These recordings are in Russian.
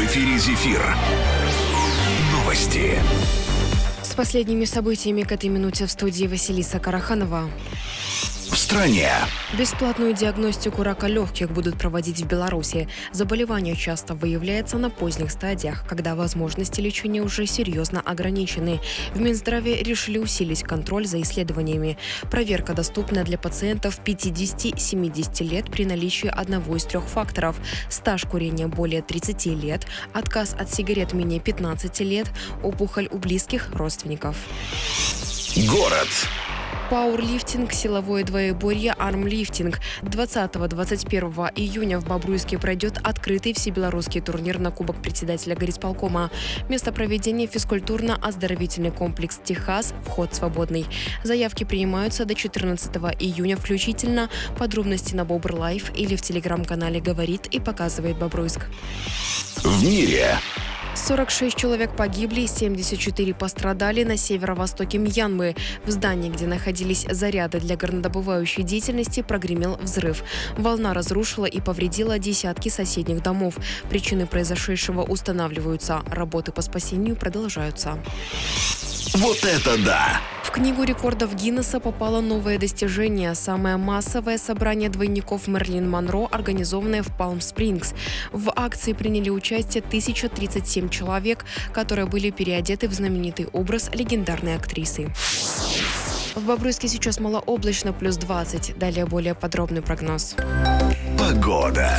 эфире «Зефир». Новости. С последними событиями к этой минуте в студии Василиса Караханова. В стране. Бесплатную диагностику рака легких будут проводить в Беларуси. Заболевание часто выявляется на поздних стадиях, когда возможности лечения уже серьезно ограничены. В Минздраве решили усилить контроль за исследованиями. Проверка доступна для пациентов 50-70 лет при наличии одного из 3 факторов: стаж курения более 30 лет, отказ от сигарет менее 15 лет, опухоль у близких родственников. Город. Пауэрлифтинг, силовое двоеборье, армлифтинг. 20-21 июня в Бобруйске пройдет открытый всебелорусский турнир на Кубок председателя горисполкома. Место проведения — физкультурно-оздоровительный комплекс «Техас». Вход свободный. Заявки принимаются до 14 июня включительно. Подробности на Бобр Лайф или в телеграм-канале «Говорит и показывает Бобруйск». В мире. 46 человек погибли, 74 пострадали на северо-востоке Мьянмы. В здании, где находились заряды для горнодобывающей деятельности, прогремел взрыв. Волна разрушила и повредила десятки соседних домов. Причины произошедшего устанавливаются. Работы по спасению продолжаются. Вот это да! В Книгу рекордов Гиннесса попало новое достижение – самое массовое собрание двойников Мэрилин Монро, организованное в Палм-Спрингс. В акции приняли участие 1037 человек, которые были переодеты в знаменитый образ легендарной актрисы. В Бобруйске сейчас малооблачно, плюс 20. Далее более подробный прогноз. Погода.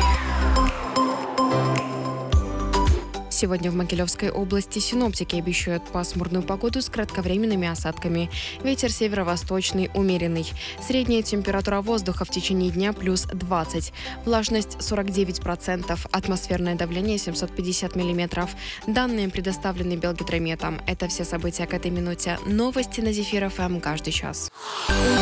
Сегодня в Могилевской области синоптики обещают пасмурную погоду с кратковременными осадками. Ветер северо-восточный умеренный. Средняя температура воздуха в течение дня плюс 20. Влажность 49%. Атмосферное давление 750 миллиметров. Данные предоставлены Белгидрометом. Это все события к этой минуте. Новости на Зефир ФМ каждый час.